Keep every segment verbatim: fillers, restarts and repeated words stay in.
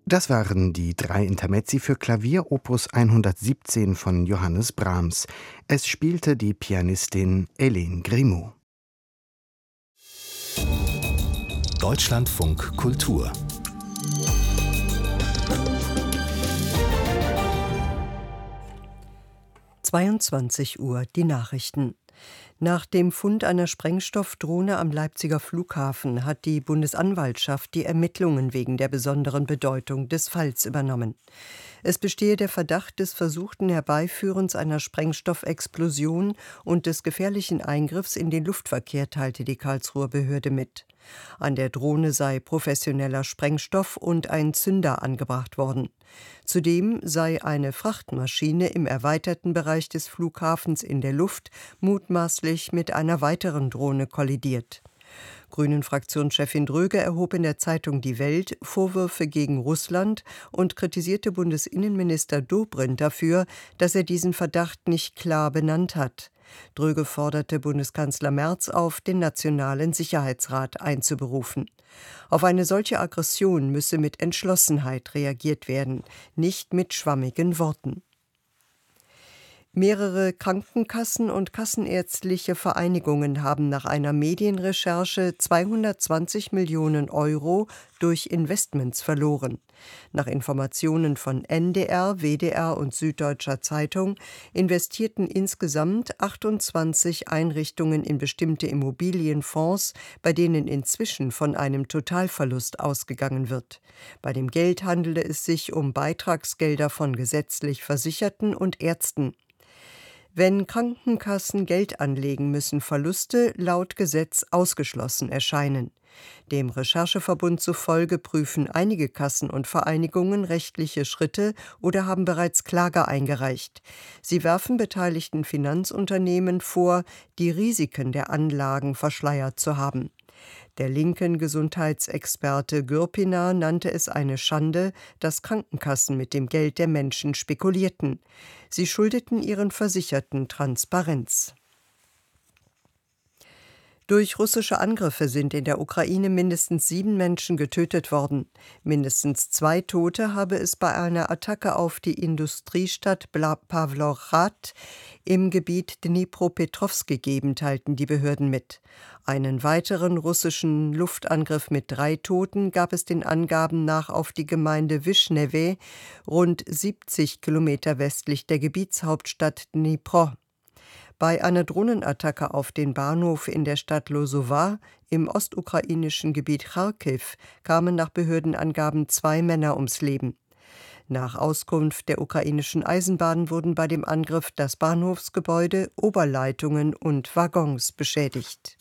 Das waren die drei Intermezzi für Klavier Opus hundertsiebzehn von Johannes Brahms. Es spielte die Pianistin Hélène Grimaud. Deutschlandfunk Kultur. zweiundzwanzig Uhr, die Nachrichten. Nach dem Fund einer Sprengstoffdrohne am Leipziger Flughafen hat die Bundesanwaltschaft die Ermittlungen wegen der besonderen Bedeutung des Falls übernommen. Es bestehe der Verdacht des versuchten Herbeiführens einer Sprengstoffexplosion und des gefährlichen Eingriffs in den Luftverkehr, teilte die Karlsruher Behörde mit. An der Drohne sei professioneller Sprengstoff und ein Zünder angebracht worden. Zudem sei eine Frachtmaschine im erweiterten Bereich des Flughafens in der Luft mutmaßlich mit einer weiteren Drohne kollidiert. Grünen-Fraktionschefin Dröge erhob in der Zeitung Die Welt Vorwürfe gegen Russland und kritisierte Bundesinnenminister Dobrindt dafür, dass er diesen Verdacht nicht klar benannt hat. Dröge forderte Bundeskanzler Merz auf, den Nationalen Sicherheitsrat einzuberufen. Auf eine solche Aggression müsse mit Entschlossenheit reagiert werden, nicht mit schwammigen Worten. Mehrere Krankenkassen und kassenärztliche Vereinigungen haben nach einer Medienrecherche zweihundertzwanzig Millionen Euro durch Investments verloren. Nach Informationen von N D R, W D R und Süddeutscher Zeitung investierten insgesamt achtundzwanzig Einrichtungen in bestimmte Immobilienfonds, bei denen inzwischen von einem Totalverlust ausgegangen wird. Bei dem Geld handele es sich um Beitragsgelder von gesetzlich Versicherten und Ärzten. Wenn Krankenkassen Geld anlegen, müssen Verluste laut Gesetz ausgeschlossen erscheinen. Dem Rechercheverbund zufolge prüfen einige Kassen und Vereinigungen rechtliche Schritte oder haben bereits Klage eingereicht. Sie werfen beteiligten Finanzunternehmen vor, die Risiken der Anlagen verschleiert zu haben. Der linken Gesundheitsexperte Gürpiner nannte es eine Schande, dass Krankenkassen mit dem Geld der Menschen spekulierten. Sie schuldeten ihren Versicherten Transparenz. Durch russische Angriffe sind in der Ukraine mindestens sieben Menschen getötet worden. Mindestens zwei Tote habe es bei einer Attacke auf die Industriestadt Pawlowrad im Gebiet Dnipropetrovsk gegeben, teilten die Behörden mit. Einen weiteren russischen Luftangriff mit drei Toten gab es den Angaben nach auf die Gemeinde Wischnewe, rund siebzig Kilometer westlich der Gebietshauptstadt Dnipro. Bei einer Drohnenattacke auf den Bahnhof in der Stadt Losowa im ostukrainischen Gebiet Charkiw kamen nach Behördenangaben zwei Männer ums Leben. Nach Auskunft der ukrainischen Eisenbahnen wurden bei dem Angriff das Bahnhofsgebäude, Oberleitungen und Waggons beschädigt.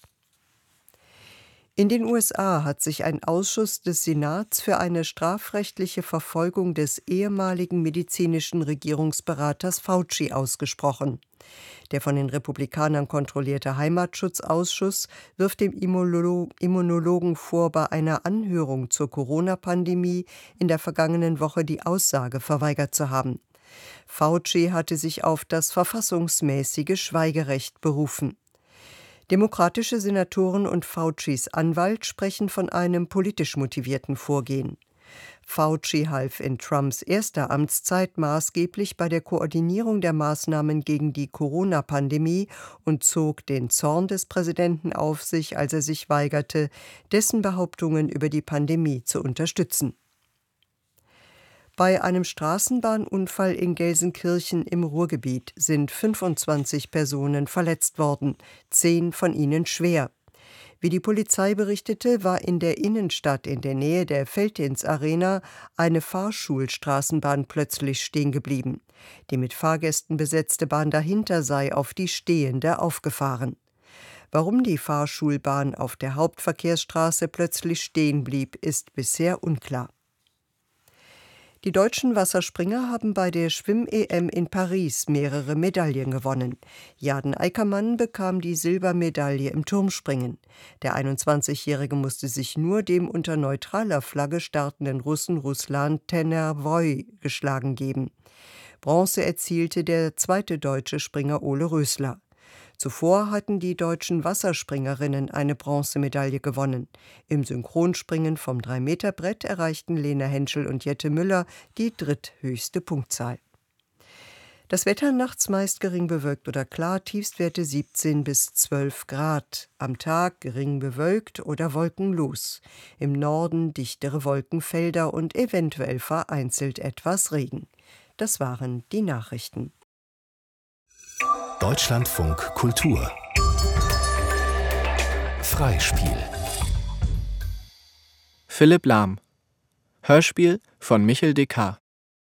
In den U S A hat sich ein Ausschuss des Senats für eine strafrechtliche Verfolgung des ehemaligen medizinischen Regierungsberaters Fauci ausgesprochen. Der von den Republikanern kontrollierte Heimatschutzausschuss wirft dem Immunologen vor, bei einer Anhörung zur Corona-Pandemie in der vergangenen Woche die Aussage verweigert zu haben. Fauci hatte sich auf das verfassungsmäßige Schweigerecht berufen. Demokratische Senatoren und Faucis Anwalt sprechen von einem politisch motivierten Vorgehen. Fauci half in Trumps erster Amtszeit maßgeblich bei der Koordinierung der Maßnahmen gegen die Corona-Pandemie und zog den Zorn des Präsidenten auf sich, als er sich weigerte, dessen Behauptungen über die Pandemie zu unterstützen. Bei einem Straßenbahnunfall in Gelsenkirchen im Ruhrgebiet sind fünfundzwanzig Personen verletzt worden, zehn von ihnen schwer. Wie die Polizei berichtete, war in der Innenstadt in der Nähe der Veltins-Arena eine Fahrschulstraßenbahn plötzlich stehen geblieben. Die mit Fahrgästen besetzte Bahn dahinter sei auf die stehende aufgefahren. Warum die Fahrschulbahn auf der Hauptverkehrsstraße plötzlich stehen blieb, ist bisher unklar. Die deutschen Wasserspringer haben bei der Schwimm-E M in Paris mehrere Medaillen gewonnen. Jaden Eickermann bekam die Silbermedaille im Turmspringen. Der einundzwanzigjährige musste sich nur dem unter neutraler Flagge startenden Russen Ruslan Tenervoy geschlagen geben. Bronze erzielte der zweite deutsche Springer Ole Rösler. Zuvor hatten die deutschen Wasserspringerinnen eine Bronzemedaille gewonnen. Im Synchronspringen vom drei Meter Brett erreichten Lena Henschel und Jette Müller die dritthöchste Punktzahl. Das Wetter nachts meist gering bewölkt oder klar, Tiefstwerte siebzehn bis zwölf Grad. Am Tag gering bewölkt oder wolkenlos. Im Norden dichtere Wolkenfelder und eventuell vereinzelt etwas Regen. Das waren die Nachrichten. Deutschlandfunk Kultur Freispiel Philipp Lahm. Hörspiel von Michel Descartes.